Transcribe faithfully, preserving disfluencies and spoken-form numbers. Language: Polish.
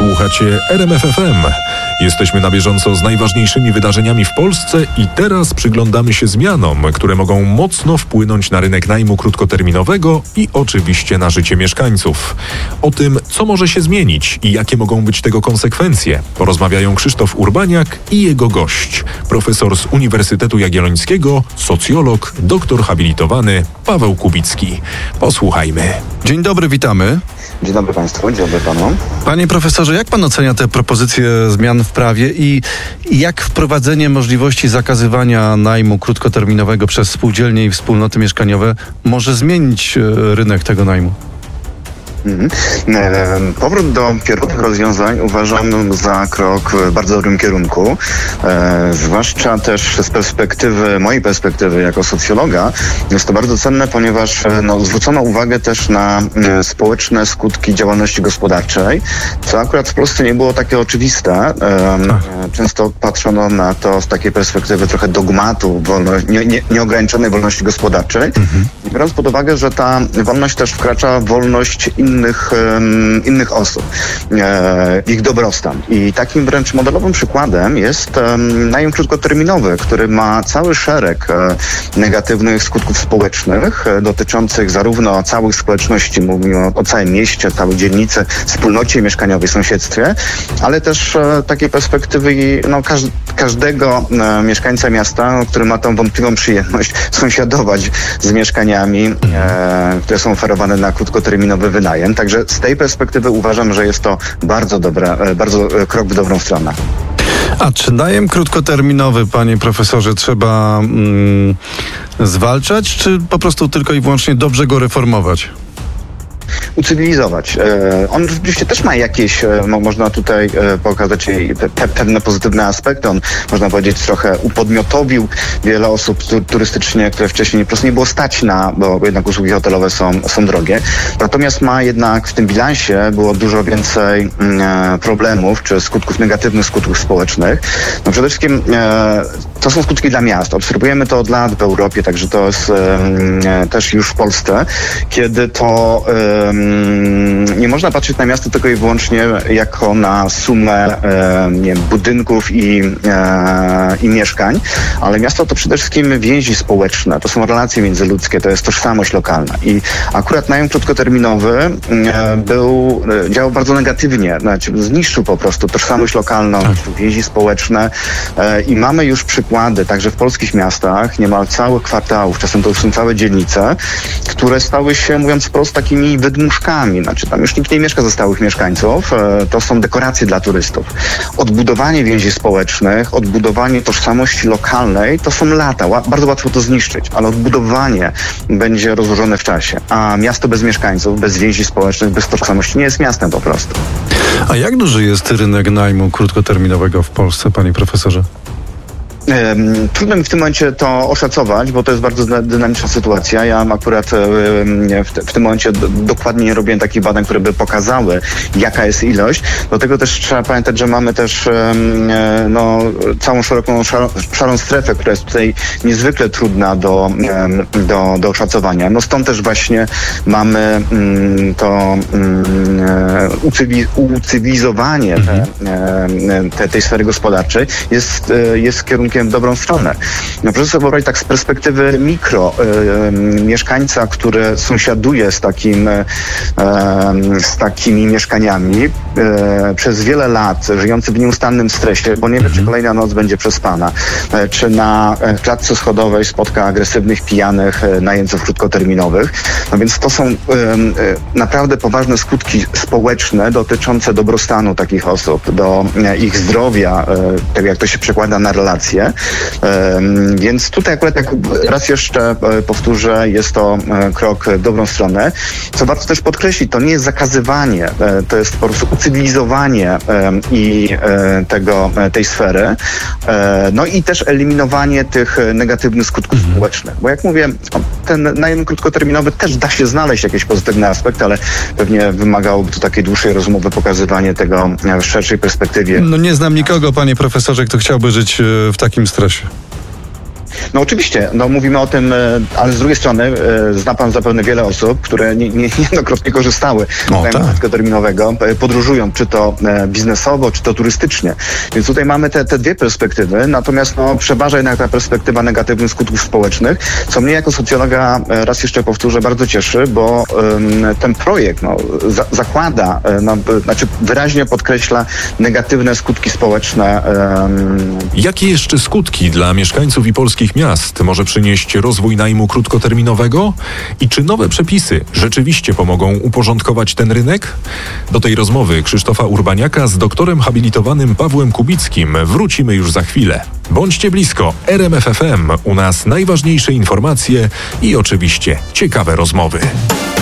Słuchacie R M F F M. Jesteśmy na bieżąco z najważniejszymi wydarzeniami w Polsce i teraz przyglądamy się zmianom, które mogą mocno wpłynąć na rynek najmu krótkoterminowego i oczywiście na życie mieszkańców. O tym, co może się zmienić i jakie mogą być tego konsekwencje, porozmawiają Krzysztof Urbaniak i jego gość, profesor z Uniwersytetu Jagiellońskiego, socjolog, doktor habilitowany Paweł Kubicki. Posłuchajmy. Dzień dobry, witamy. Dzień dobry Państwu, dzień dobry Panu. Panie profesorze, jak Pan ocenia te propozycje zmian w prawie i jak wprowadzenie możliwości zakazywania najmu krótkoterminowego przez spółdzielnie i wspólnoty mieszkaniowe może zmienić rynek tego najmu? Mhm. Powrót do pierwotnych rozwiązań uważam za krok w bardzo dobrym kierunku, e, zwłaszcza też z perspektywy, mojej perspektywy jako socjologa jest to bardzo cenne, ponieważ no, zwrócono uwagę też na e, społeczne skutki działalności gospodarczej, co akurat w Polsce nie było takie oczywiste. E, często patrzono na to z takiej perspektywy trochę dogmatu wolno, nie, nie, nieograniczonej wolności gospodarczej, mhm. biorąc pod uwagę, że ta wolność też wkracza w wolność innych Innych, um, innych osób, e, ich dobrostan. I takim wręcz modelowym przykładem jest um, najem krótkoterminowy, który ma cały szereg e, negatywnych skutków społecznych e, dotyczących zarówno całych społeczności, mówimy o, o całym mieście, całej dzielnicy, wspólnocie mieszkaniowej, sąsiedztwie, ale też e, takiej perspektywy no, każ, każdego e, mieszkańca miasta, który ma tą wątpliwą przyjemność sąsiadować z mieszkaniami, e, które są oferowane na krótkoterminowy wynajem. Także z tej perspektywy uważam, że jest to bardzo dobra, bardzo krok w dobrą stronę. A czy najem krótkoterminowy, panie profesorze, trzeba mm, zwalczać, czy po prostu tylko i wyłącznie dobrze go reformować? Ucywilizować. E, on rzeczywiście też ma jakieś, e, można tutaj e, pokazać te, te, pewne pozytywne aspekty. On, można powiedzieć, trochę upodmiotowił wiele osób tu, turystycznie, które wcześniej po prostu nie było stać na, bo jednak usługi hotelowe są, są drogie. Natomiast ma jednak w tym bilansie było dużo więcej e, problemów, czy skutków, negatywnych skutków społecznych. No przede wszystkim e, to są skutki dla miast. Obserwujemy to od lat w Europie, także to jest e, też już w Polsce, kiedy to e, nie można patrzeć na miasto tylko i wyłącznie jako na sumę e, nie wiem, budynków i, e, i mieszkań, ale miasto to przede wszystkim więzi społeczne, to są relacje międzyludzkie, to jest tożsamość lokalna. I akurat najem krótkoterminowy e, był, e, działał bardzo negatywnie, znaczy zniszczył po prostu tożsamość lokalną, więzi społeczne e, i mamy już przykłady, także w polskich miastach, niemal całych kwartałów, czasem to już są całe dzielnice, które stały się, mówiąc wprost, takimi wydmuszkami. Znaczy tam już nikt nie mieszka ze stałych mieszkańców, e, to są dekoracje dla turystów. Odbudowanie więzi społecznych, odbudowanie tożsamości lokalnej, to są lata. Ła- bardzo łatwo to zniszczyć, ale odbudowanie będzie rozłożone w czasie. A miasto bez mieszkańców, bez więzi społecznych, bez tożsamości nie jest miastem po prostu. A jak duży jest rynek najmu krótkoterminowego w Polsce, panie profesorze? Trudno mi w tym momencie to oszacować, bo to jest bardzo dynamiczna sytuacja. Ja akurat w tym momencie dokładnie nie robiłem takich badań, które by pokazały, jaka jest ilość. Do tego też trzeba pamiętać, że mamy też no, całą szeroką szarą strefę, która jest tutaj niezwykle trudna do, do, do oszacowania. No stąd też właśnie mamy to ucywilizowanie te, te, tej sfery gospodarczej jest, jest kierunkiem w dobrą stronę. No proszę sobie wyobrazić tak z perspektywy mikro y, mieszkańca, który sąsiaduje z takim y, z takimi mieszkaniami y, przez wiele lat, żyjący w nieustannym stresie, bo nie wie, czy kolejna noc będzie przespana, y, czy na klatce schodowej spotka agresywnych, pijanych y, najemców krótkoterminowych. No więc to są y, y, naprawdę poważne skutki społeczne dotyczące dobrostanu takich osób, do y, ich zdrowia, y, tego jak to się przekłada na relacje. Więc tutaj akurat jak raz jeszcze powtórzę, jest to krok w dobrą stronę. Co warto też podkreślić, to nie jest zakazywanie, to jest po prostu ucywilizowanie i tego, tej sfery. No i też eliminowanie tych negatywnych skutków mhm. społecznych. Bo jak mówię, ten najem krótkoterminowy też da się znaleźć jakieś pozytywne aspekty, ale pewnie wymagałoby to takiej dłuższej rozmowy, pokazywanie tego w szerszej perspektywie. No nie znam nikogo, panie profesorze, kto chciałby żyć w takim stresie. No oczywiście, no mówimy o tym, ale z drugiej strony zna pan zapewne wiele osób, które nie, nie, niejednokrotnie korzystały z najmu tak. krótkoterminowego, podróżują czy to biznesowo, czy to turystycznie. Więc tutaj mamy te, te dwie perspektywy, natomiast no, przeważa jednak ta perspektywa negatywnych skutków społecznych, co mnie jako socjologa, raz jeszcze powtórzę, bardzo cieszy, bo um, ten projekt no, za, zakłada, no, znaczy wyraźnie podkreśla negatywne skutki społeczne. Um, Jakie jeszcze skutki dla mieszkańców i polskich miast może przynieść rozwój najmu krótkoterminowego? I czy nowe przepisy rzeczywiście pomogą uporządkować ten rynek? Do tej rozmowy Krzysztofa Urbaniaka z doktorem habilitowanym Pawłem Kubickim wrócimy już za chwilę. Bądźcie blisko. R M F F M. U nas najważniejsze informacje i oczywiście ciekawe rozmowy.